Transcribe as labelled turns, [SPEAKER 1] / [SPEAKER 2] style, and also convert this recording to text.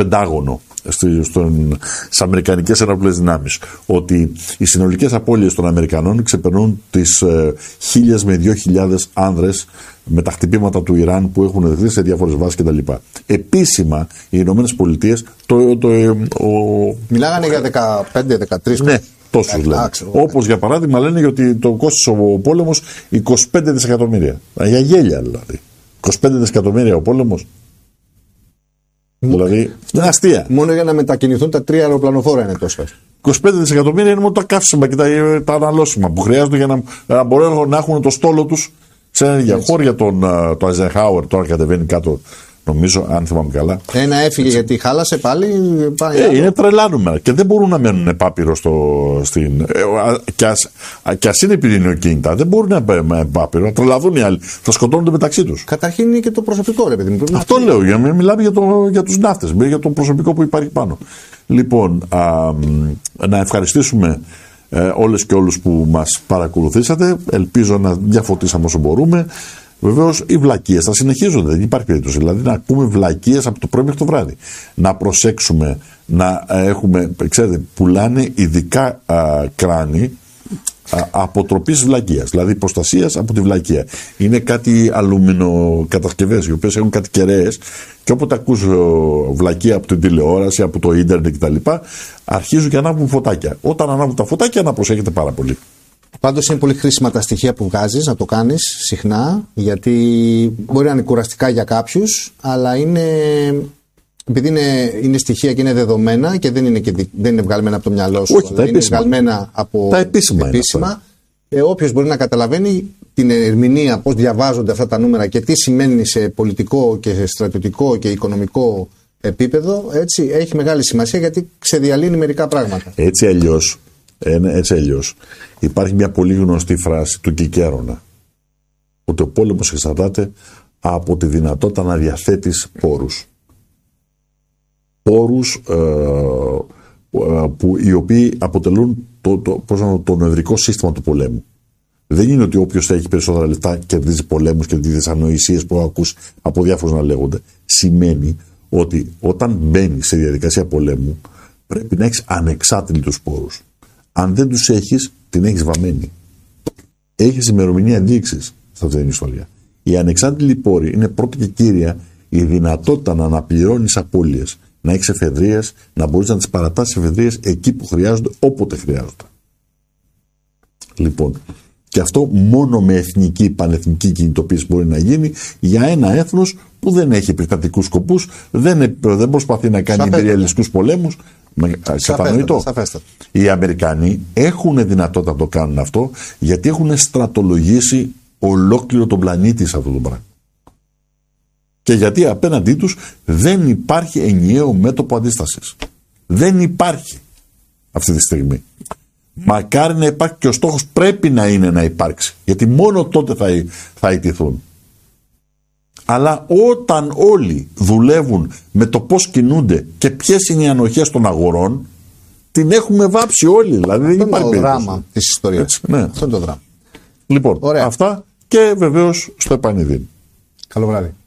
[SPEAKER 1] Πεντάγωνο, στις Αμερικανικές ενόπλες δυνάμεις, ότι οι συνολικές απώλειες των Αμερικανών ξεπερνούν τις 1.000 με 2.000 άνδρες με τα χτυπήματα του Ιράν που έχουν δεχθεί σε διάφορες βάσεις κτλ. Επίσημα, οι Ηνωμένες Πολιτείες.
[SPEAKER 2] Μιλάγανε για 15-13.
[SPEAKER 1] Ναι, τόσους λένε. Όπως για παράδειγμα λένε ότι το κόστος ο πόλεμος 25 δισεκατομμύρια. Για γέλια δηλαδή. 25 δισεκατομμύρια ο πόλεμος. Δηλαδή, είναι αστεία.
[SPEAKER 2] Μόνο για να μετακινηθούν τα 3 αεροπλανοφόρα είναι τόσο.
[SPEAKER 1] 25 δισεκατομμύρια είναι μόνο τα καύσιμα και τα αναλώσιμα που χρειάζονται για να μπορούν να έχουν το στόλο τους σε ενέργεια. Χώρια το Eisenhower τώρα κατεβαίνει κάτω, νομίζω, αν θυμάμαι καλά.
[SPEAKER 2] Ένα έφυγε γιατί χάλασε πάλι.
[SPEAKER 1] Είναι τρελάνουμε και δεν μπορούν να μένουν επάπειρο στην. Κι ας είναι πυρηνοκίνητα, δεν μπορούν να μένουν επάπειρο. Να τρελαθούν οι άλλοι. Θα σκοτώνονται μεταξύ τους.
[SPEAKER 2] Καταρχήν είναι και το προσωπικό, ρε παιδί μου.
[SPEAKER 1] Αυτό λέω. Μιλάμε για τους ναύτες, για το προσωπικό που υπάρχει πάνω. Λοιπόν, να ευχαριστήσουμε όλες και όλους που μας παρακολουθήσατε. Ελπίζω να διαφωτίσαμε όσο μπορούμε. Βεβαίως οι βλακίες θα συνεχίζονται, δεν υπάρχει περίπτωση. Δηλαδή να ακούμε βλακίες από το πρωί μέχρι το βράδυ. Να προσέξουμε να έχουμε, ξέρετε, πουλάνε ειδικά κράνη αποτροπής βλακείας, δηλαδή προστασίας από τη βλακεία. Είναι κάτι αλουμινοκατασκευές οι οποίες έχουν κάτι κεραίες και όποτε ακούς βλακεία από την τηλεόραση, από το ίντερνετ κτλ. Αρχίζουν και ανάβουν φωτάκια. Όταν ανάβουν τα φωτάκια να προσέχετε πάρα πολύ.
[SPEAKER 2] Πάντως είναι πολύ χρήσιμα τα στοιχεία που βγάζεις, να το κάνεις συχνά, γιατί μπορεί να είναι κουραστικά για κάποιους, αλλά επειδή είναι στοιχεία και είναι δεδομένα και δεν είναι βγαλμένα από το μυαλό σου,
[SPEAKER 1] όχι,
[SPEAKER 2] είναι βγαλμένα από
[SPEAKER 1] τα επίσημα.
[SPEAKER 2] Όποιος μπορεί να καταλαβαίνει την ερμηνεία, πώς διαβάζονται αυτά τα νούμερα και τι σημαίνει σε πολιτικό και σε στρατιωτικό και οικονομικό επίπεδο, έτσι έχει μεγάλη σημασία γιατί ξεδιαλύνει μερικά πράγματα.
[SPEAKER 1] Έτσι αλλιώς υπάρχει μια πολύ γνωστή φράση του Κικέρονα, ότι ο πόλεμος εξαρτάται από τη δυνατότητα να διαθέτεις πόρους οι οποίοι αποτελούν το νευρικό σύστημα του πολέμου. Δεν είναι ότι όποιος έχει περισσότερα λεφτά κερδίζει πολέμους και τις ανοησίες που ακούς από διάφορους να λέγονται. Σημαίνει ότι όταν μπαίνεις σε διαδικασία πολέμου πρέπει να έχεις ανεξάρτητους πόρους. Αν δεν τους έχεις, την έχεις βαμμένη. Έχεις ημερομηνία λήξης σε αυτή την ιστορία. Οι ανεξάρτητοι πόροι είναι πρώτα και κύρια η δυνατότητα να αναπληρώνεις απώλειες, να έχεις εφεδρείες, να μπορείς να τις παρατάσεις εφεδρείες εκεί που χρειάζονται, όποτε χρειάζονται. Λοιπόν, και αυτό μόνο με εθνική, πανεθνική κινητοποίηση μπορεί να γίνει για ένα έθνος που δεν έχει επεκτατικούς σκοπούς, δεν προσπαθεί να κάνει υπεριαλιστικούς πολέμους. Κατανοητό. Οι Αμερικανοί έχουν δυνατότητα να το κάνουν αυτό γιατί έχουν στρατολογήσει ολόκληρο τον πλανήτη σε αυτό το πράγμα. Και γιατί απέναντί τους δεν υπάρχει ενιαίο μέτωπο αντίστασης. Δεν υπάρχει αυτή τη στιγμή. Μακάρι να υπάρχει και ο στόχος πρέπει να είναι να υπάρξει. Γιατί μόνο τότε θα ιτηθούν. Αλλά όταν όλοι δουλεύουν με το πώς κινούνται και ποιες είναι οι ανοχές των αγορών, την έχουμε βάψει όλοι. Δηλαδή δεν υπάρχει
[SPEAKER 2] περίπτωση. Αυτό είναι το δράμα της ιστορίας.
[SPEAKER 1] Ναι.
[SPEAKER 2] Αυτό είναι το δράμα.
[SPEAKER 1] Λοιπόν, αυτά και βεβαίως στο επανειδήν.
[SPEAKER 2] Καλό βράδυ.